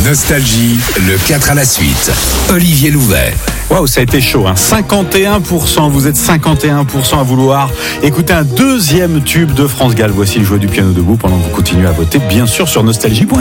Nostalgie, le 4 à la suite. Olivier Louvet. Waouh, ça a été chaud, hein. 51%, vous êtes 51% à vouloir écouter un deuxième tube de France Gall. Voici le jouet du piano debout pendant que vous continuez à voter, bien sûr, sur nostalgie.fr.